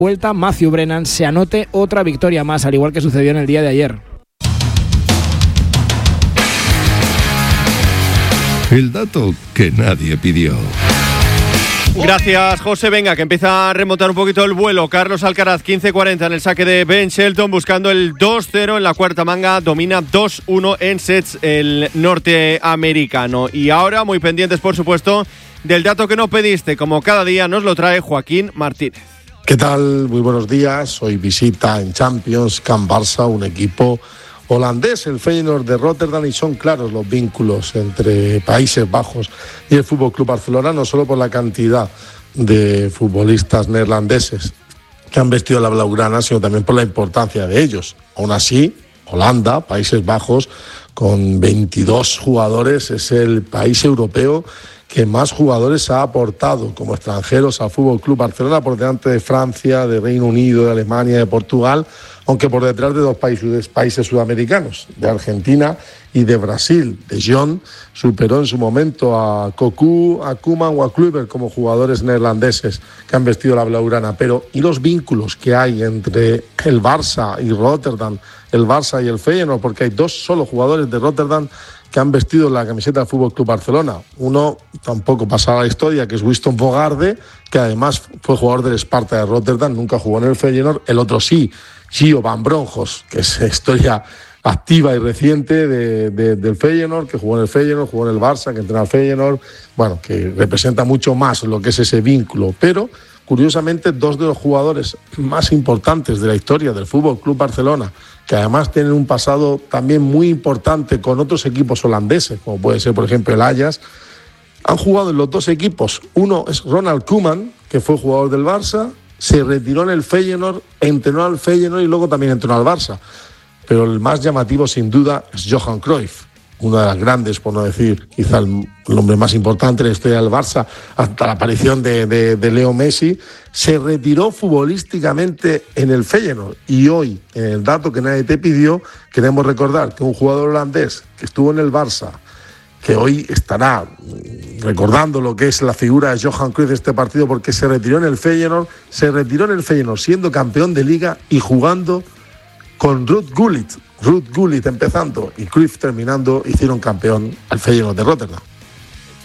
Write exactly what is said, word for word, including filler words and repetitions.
vuelta Matthew Brennan se anote otra victoria más, al igual que sucedió en el día de ayer. El dato que nadie pidió. Gracias, José. Venga, que empieza a remontar un poquito el vuelo. Carlos Alcaraz, quince cuarenta en el saque de Ben Shelton, buscando el dos cero en la cuarta manga. Domina dos uno en sets el norteamericano. Y ahora, muy pendientes, por supuesto, del dato que no pediste. Como cada día nos lo trae Joaquín Martínez. ¿Qué tal? Muy buenos días. Hoy visita en Champions Can Barça, un equipo holandés, el Feyenoord de Rotterdam, y son claros los vínculos entre Países Bajos y el F C Barcelona, no solo por la cantidad de futbolistas neerlandeses que han vestido la blaugrana, sino también por la importancia de ellos. Aún así, Holanda, Países Bajos, con veintidós jugadores, es el país europeo que más jugadores ha aportado como extranjeros al F C Barcelona, por delante de Francia, de Reino Unido, de Alemania, de Portugal, aunque por detrás de dos países, países sudamericanos, de Argentina y de Brasil. De Jong superó en su momento a Cocu, a Koeman o a Kluivert como jugadores neerlandeses que han vestido la blaugrana. Pero, ¿y los vínculos que hay entre el Barça y Rotterdam, el Barça y el Feyenoord? Porque hay dos solo jugadores de Rotterdam que han vestido la camiseta del F C Barcelona. Uno tampoco pasará a la historia, que es Winston Bogarde, que además fue jugador del Sparta de Rotterdam, nunca jugó en el Feyenoord. El otro sí, Gio Van Bronjos, que es historia activa y reciente de, de, del Feyenoord, que jugó en el Feyenoord, jugó en el Barça, que entrena al Feyenoord, bueno, que representa mucho más lo que es ese vínculo. Pero, curiosamente, dos de los jugadores más importantes de la historia del F C Barcelona, que además tienen un pasado también muy importante con otros equipos holandeses, como puede ser, por ejemplo, el Ajax, han jugado en los dos equipos. Uno es Ronald Koeman, que fue jugador del Barça, se retiró en el Feyenoord, entrenó al Feyenoord y luego también entrenó al Barça. Pero el más llamativo, sin duda, es Johan Cruyff, una de las grandes, por no decir quizá el, el hombre más importante de la historia del Barça, hasta la aparición de, de, de Leo Messi. Se retiró futbolísticamente en el Feyenoord, y hoy, en el dato que nadie te pidió, queremos recordar que un jugador holandés que estuvo en el Barça, que hoy estará recordando lo que es la figura de Johan Cruyff de este partido, porque se retiró en el Feyenoord, se retiró en el Feyenoord siendo campeón de Liga y jugando con Ruud Gullit, Ruud Gullit empezando y Cruyff terminando, hicieron campeón al Feyenoord de Rotterdam.